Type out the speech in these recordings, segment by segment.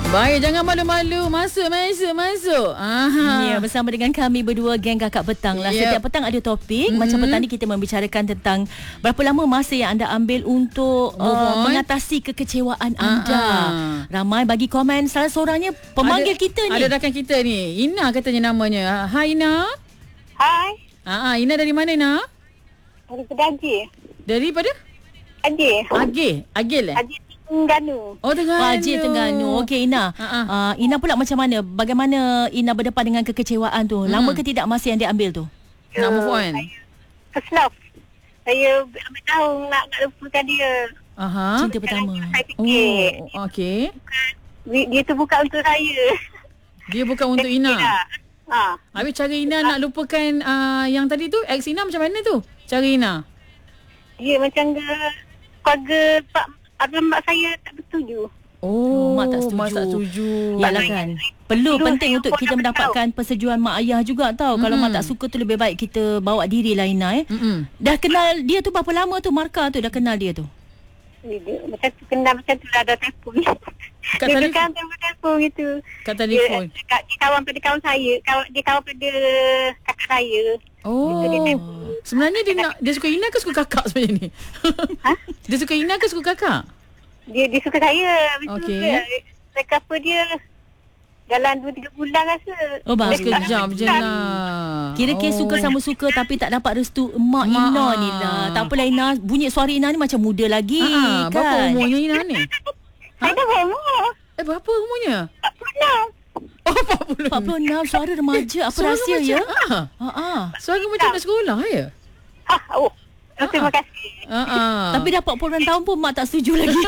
Baik, jangan malu-malu. Masuk. Aha. Ya, bersama dengan kami berdua, geng Kakak Petang lah. Setiap petang ada topik. Macam petang ni kita membicarakan tentang berapa lama masa yang anda ambil untuk mengatasi kekecewaan anda. Ramai bagi komen. Salah seorangnya pemanggil kita ni. Ada rakan kita ni. Ina katanya namanya. Hai Ina. Hai. Ina dari mana Ina? Daripada Aceh. Daripada? Aceh. Agil eh? Aceh Terengganu. Oh, Terengganu. Aceh Terengganu. Okey Ina. Ina pula macam mana? Bagaimana Ina berdepan dengan kekecewaan tu? Lama ke tidak masa yang dia ambil tu? Nak move on? Keselaf. Saya ambil tahun nak lupakan dia. Aha. Cinta pertama. Saya fikir. Okey. Dia tu bukan untuk saya. Dia bukan untuk Ina. Ha. Habis cara Ina nak lupakan yang tadi tu, ex Ina macam mana tu? Cara Ina? Dia macam keluarga mak saya tak bersetuju. Mak tak setuju. Mak tak setuju. Yalah kan. Penting untuk kita mendapatkan persetujuan mak ayah juga tau. Kalau mak tak suka tu lebih baik kita bawa diri lah Ina. Dah kenal dia tu berapa lama tu? Markah tu dah kenal dia tu? Macam tu kenal macam tu lah, ada telefon. Kat Dia telefon? kan telefon gitu. Kat telefon? Dia kawan pada kawan saya. Dia kawan pada kakak saya. Sebenarnya dia suka Ina ke suka kakak sebenarnya ni? Dia suka Ina ke suka kakak? Dia suka saya. Okey. Saya kata dia dalam 2-3 bulan rasa. Oh, bagus. Sekejap je lah. Kira-kira suka sama suka tapi tak dapat restu emak Ina ni lah. Tak apalah Ina, bunyi suara Ina ni macam muda lagi kan. Berapa umurnya Ina ni? Saya dah berumur. Berapa umurnya? 46. Oh, 46, suara remaja. Apa Suara rahsia macam, ya? Suara macam nak sekolah ya? Terima kasih. Tapi Tapi dah 40 tahun pun mak tak setuju lagi.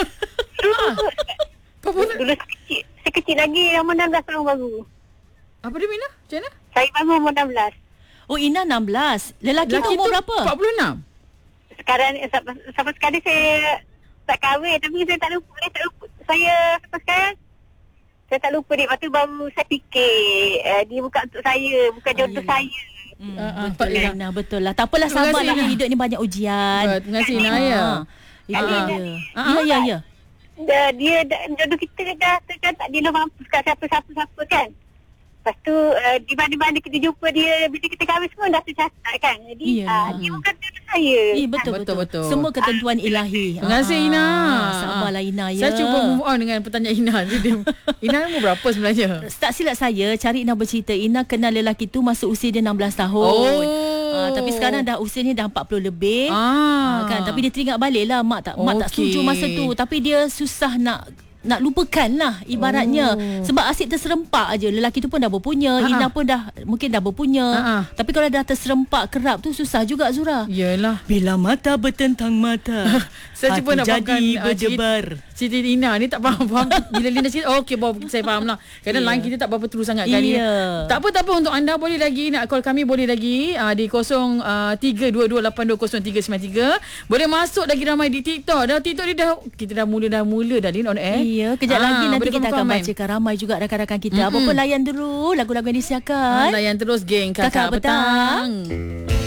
Dulu saya kecil lagi, umur 16 tahun baru. apa dia Mina? Macam mana? Saya baru umur 16. Oh, Ina 16. Lelaki tu umur berapa? 46. Sekarang sampai sekarang saya tak kahwin, tapi saya tak lupa. Saya sampai sekarang saya tak lupa dia. Lepas tu baru saya fikir dia bukan untuk saya, bukan jodoh saya. Betul lah Ina, betul lah. Tak apalah, sabarlah, hidup ni banyak ujian. Terima kasih Ina ya. Itu dia. Ya. Dia jodoh kita dah tercatat, dia dah mampu kat siapa-siapa kan. Lepas tu di mana-mana kita jumpa dia, bila kita kahwin semua dah tercatat kan. Jadi dia bukan jodoh saya. Betul. Semua ketentuan ilahi. Terima kasih Ina. Sabarlah Ina ya. Saya cuba move on dengan pertanyaan Ina. Ina umur berapa sebenarnya? Tak silap saya, cari Ina bercerita, Ina kenal lelaki tu masa usia dia 16 tahun. Tapi sekarang dah usia ni dah 40 lebih. Kan, tapi dia teringat balik lah mak tak setuju masa tu. Tapi dia susah nak lupakan lah ibaratnya. Sebab asyik terserempak aja. Lelaki tu pun dah berpunya, Ina pun mungkin dah berpunya. Tapi kalau dah terserempak kerap tu susah juga Zura. Yelah. Bila mata bertentang mata, saya cuba nak fahamkan jadi berdebar. cerita Ina ni tak faham. Bila Lina cerita, okey, saya faham lah. Kadang line kita tak berapa terus sangat kali. Tak apa. Untuk anda boleh lagi nak call kami, boleh lagi di 0322820393. Boleh masuk lagi ramai di TikTok. TikTok ni kita dah mula dah Lin on air. Ya, kejap lagi nanti kita akan komen. bacakan ramai juga rakan-rakan kita. Apa pun layan dulu lagu-lagu yang disiarkan. Layan terus geng Kakak Petang.